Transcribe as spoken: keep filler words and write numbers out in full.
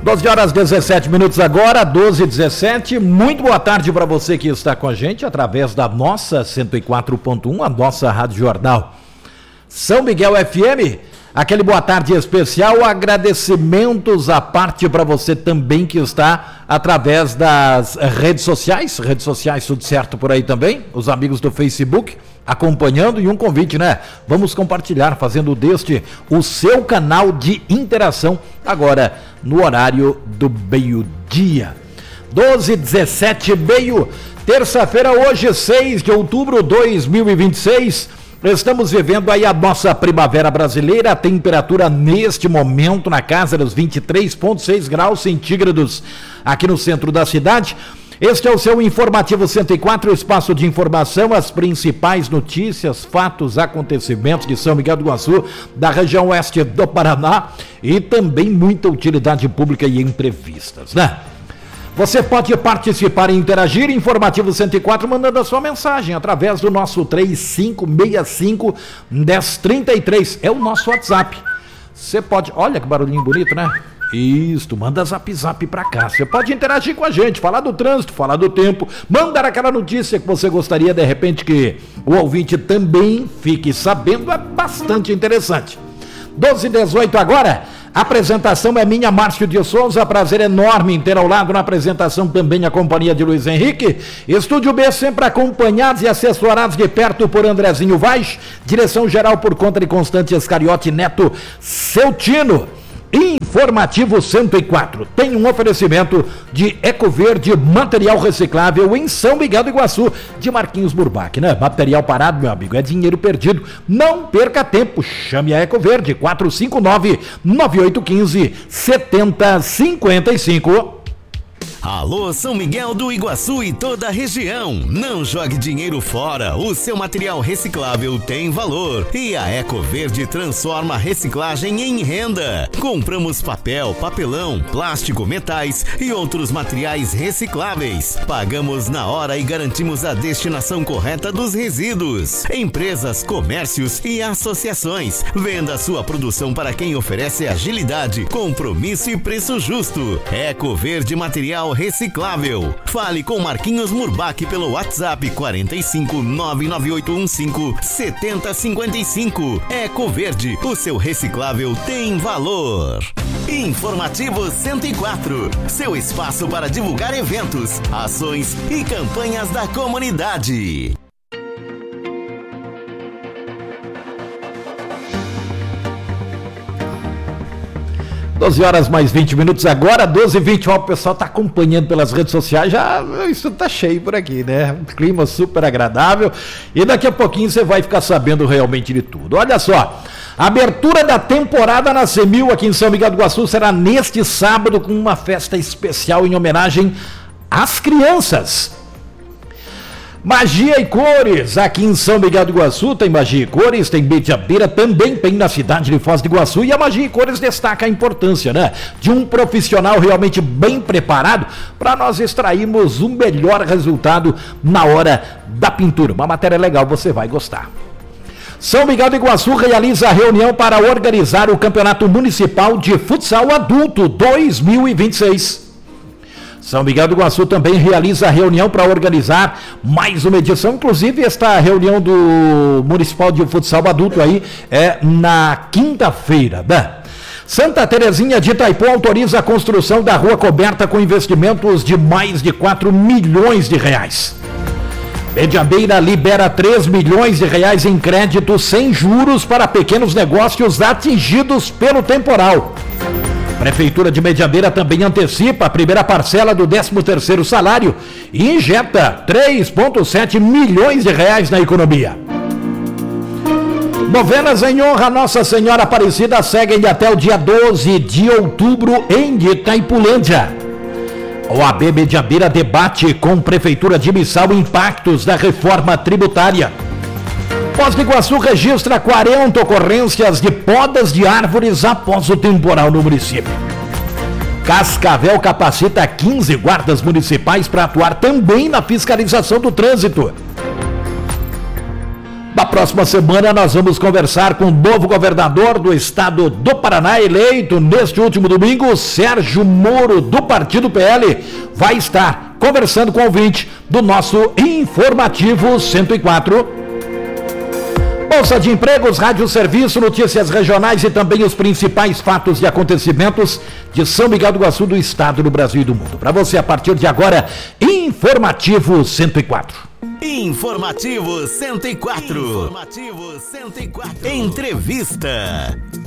doze horas e dezessete minutos agora, doze e dezessete. Muito boa tarde para você que está com a gente através da nossa cento e quatro ponto um, a nossa Rádio Jornal São Miguel F M. Aquele boa tarde especial, agradecimentos à parte para você também que está através das redes sociais, redes sociais tudo certo por aí também, os amigos do Facebook acompanhando e um convite, né? Vamos compartilhar, fazendo deste o seu canal de interação agora no horário do meio-dia. doze e dezessete, meio, terça-feira hoje, seis de outubro de dois mil e vinte e seis. Estamos vivendo aí a nossa primavera brasileira, a temperatura neste momento na casa dos vinte e três vírgula seis graus centígrados aqui no centro da cidade. Este é o seu Informativo cento e quatro, o espaço de informação, as principais notícias, fatos, acontecimentos de São Miguel do Iguaçu, da região oeste do Paraná e também muita utilidade pública e entrevistas, né? Você pode participar e interagir, Informativo cento e quatro, mandando a sua mensagem através do nosso três cinco seis cinco, um zero três três, é o nosso WhatsApp. Você pode, olha que barulhinho bonito, né? Isso, manda zap zap pra cá. Você pode interagir com a gente, falar do trânsito, falar do tempo, mandar aquela notícia que você gostaria, de repente, que o ouvinte também fique sabendo, é bastante interessante. doze e dezoito agora. A apresentação é minha, Márcio de Souza, prazer enorme em ter ao lado na apresentação também a companhia de Luiz Henrique. Estúdio B sempre acompanhados e assessorados de perto por Andrezinho Vaz, direção geral por conta de Constante Escariote Neto Celtino. Informativo cento e quatro tem um oferecimento de Ecoverde, material reciclável em São Miguel do Iguaçu, de Marquinhos Burbach, né? Material parado, meu amigo, é dinheiro perdido. Não perca tempo, chame a Ecoverde, quatro cinco nove, nove oito um cinco, sete zero cinco cinco. Alô, São Miguel do Iguaçu e toda a região. Não jogue dinheiro fora. O seu material reciclável tem valor. E a Ecoverde transforma a reciclagem em renda. Compramos papel, papelão, plástico, metais e outros materiais recicláveis. Pagamos na hora e garantimos a destinação correta dos resíduos. Empresas, comércios e associações. Venda sua produção para quem oferece agilidade, compromisso e preço justo. Ecoverde Material Reciclável. Fale com Marquinhos Murbach pelo WhatsApp quatro cinco nove nove oito um cinco sete zero cinco cinco. Ecoverde, o seu reciclável tem valor. Informativo cento e quatro, seu espaço para divulgar eventos, ações e campanhas da comunidade. doze horas mais vinte minutos agora, doze e vinte. Ó, o pessoal está acompanhando pelas redes sociais, já isso tá cheio por aqui, né? Um clima super agradável e daqui a pouquinho você vai ficar sabendo realmente de tudo. Olha só, a abertura da temporada na Semil aqui em São Miguel do Iguaçu será neste sábado com uma festa especial em homenagem às crianças. Magia e Cores, aqui em São Miguel do Iguaçu tem Magia e Cores, tem Mediabeira, também tem na cidade de Foz do Iguaçu, e a Magia e Cores destaca a importância, né, de um profissional realmente bem preparado para nós extrairmos o melhor resultado na hora da pintura. Uma matéria legal, você vai gostar. São Miguel do Iguaçu realiza a reunião para organizar o Campeonato Municipal de Futsal Adulto dois mil e vinte e seis. São Miguel do Iguaçu também realiza a reunião para organizar mais uma edição, inclusive esta reunião do Municipal de Futsal Adulto aí é na quinta-feira, né? Santa Terezinha de Itaipu autoriza a construção da rua coberta com investimentos de mais de quatro milhões de reais. Mediabeira libera três milhões de reais em crédito sem juros para pequenos negócios atingidos pelo temporal. Prefeitura de Mediabeira também antecipa a primeira parcela do décimo terceiro salário e injeta três vírgula sete milhões de reais na economia. Novenas em honra a Nossa Senhora Aparecida seguem até o dia doze de outubro em Itaipulândia. O A B Mediabeira debate com Prefeitura de Missal impactos da reforma tributária. Foz do Iguaçu registra quarenta ocorrências de podas de árvores após o temporal no município. Cascavel capacita quinze guardas municipais para atuar também na fiscalização do trânsito. próxima semana nós vamos conversar com o novo governador do estado do Paraná, eleito neste último domingo, Sérgio Moro, do Partido P L, vai estar conversando com o ouvinte do nosso Informativo cento e quatro. Bolsa de Empregos, Rádio Serviço, notícias regionais e também os principais fatos e acontecimentos de São Miguel do Iguaçu, do estado, do Brasil e do mundo. Para você, a partir de agora, Informativo cento e quatro. Informativo cento e quatro. Informativo cento e quatro. Entrevista.